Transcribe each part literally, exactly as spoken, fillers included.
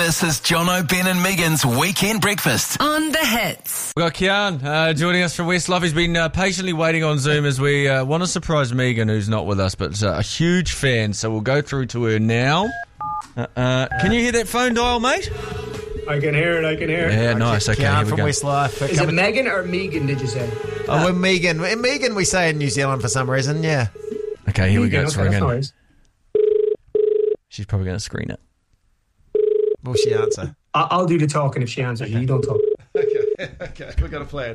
This is Jono, Ben and Megan's Weekend Breakfast on The Hits. We've got Kian uh, joining us from Westlife. He's been uh, patiently waiting on Zoom as we uh, want to surprise Megan, who's not with us, but uh, a huge fan. So we'll go through to her now. Uh, uh, can you hear that phone dial, mate? I can hear it, I can hear it. Yeah, nice. Okay, Kian here we from go. Westlife. Is it Megan or Megan, did you say? Oh, we're Megan. We're Megan, we say in New Zealand for some reason, yeah. Okay, here we go. Megan, It's okay, that's ringing. nice. She's probably going to screen it. Will she answer? I- I'll do the talking if she answers. You don't talk. Okay, okay, we've got a plan.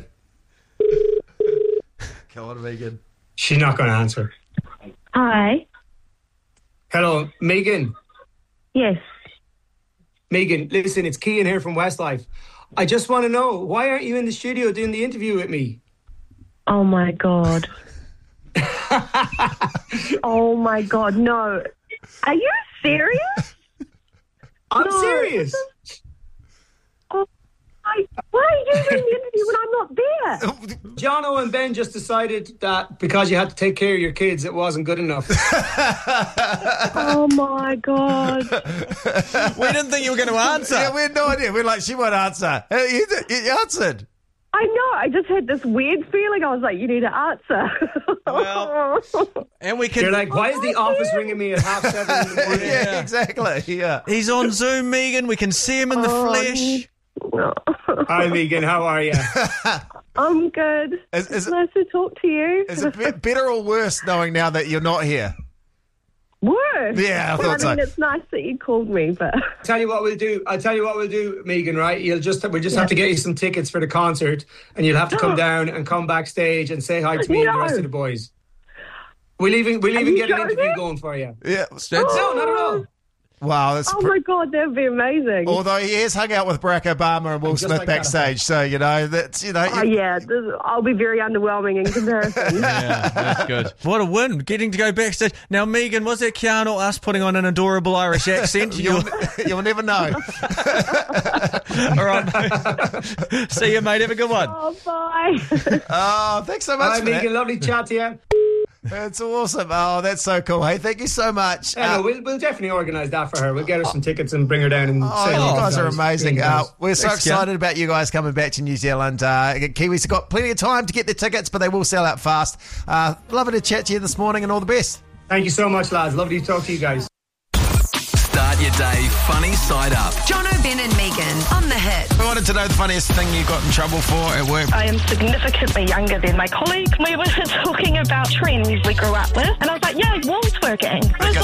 Come on, Megan. She's not going to answer. Hi. Hello, Megan. Yes. Megan, listen, it's Kian here from Westlife. I just want to know, why aren't you in the studio doing the interview with me? Oh my God. Oh my God, no. Are you serious? I'm No. serious. Oh, I, why are you doing the interview when I'm not there? Jono and Ben just decided that because you had to take care of your kids, it wasn't good enough. Oh my God. We didn't think you were going to answer. Yeah, we had no idea. We're like, she won't answer. Uh, You, you answered. I know, I just had this weird feeling. I was like, you need to answer. Well, and we can. You're like, why is the office ringing me at half seven in the morning? Yeah, exactly. Yeah. He's on Zoom, Megan. We can see him in the Oh, flesh. no. Hi, Megan, how are you? I'm good. Is, is, It's it, nice to talk to you. is it be- better or worse knowing now that you're not here? Worse. Yeah, I Well, thought I mean, so. it's nice that you called me, but... Tell you what we'll do. I'll tell you what we'll do, Megan, right? You'll just we just have to get you some tickets for the concert, and you'll have to come down and come backstage and say hi to me and the No. rest of the boys. We'll even we'll Are even you get an joking? interview going for you. Yeah. That's, No, not at all. Wow. That's Oh pr- my God, that would be amazing. Although he has hung out with Barack Obama and Will just Smith like that, backstage, so, you know, that's, you know... Oh, you- yeah, this, I'll be very underwhelming in comparison. yeah, that's good. What a win, getting to go backstage. Now, Megan, was that Kian or us putting on an adorable Irish accent? You'll, you'll never know. All right, mate. See you, mate. Have a good one. Oh, bye. Oh, thanks so much Hi, for Megan. that. Lovely chat to you. That's awesome. Oh, that's so cool. Hey, thank you so much. Yeah, Uh, no, we'll, we'll definitely organise that for her. We'll get her some tickets and bring her down and Oh, say you hello, guys are amazing. Really Uh, nice. we're so Thanks, Kian. excited about you guys coming back to New Zealand. Uh, Kiwis have got plenty of time to get their tickets, but they will sell out fast. Uh, lovely to chat to you this morning and all the best. Thank you so much, lads. Lovely to talk to you guys. Start your day funny side up. Jono, Ben and Megan on The Hits. I wanted to know the funniest thing you got in trouble for at work. I am significantly younger than my colleague. We were talking about trends we grew up with, and I was like, yeah, wall twerking. I was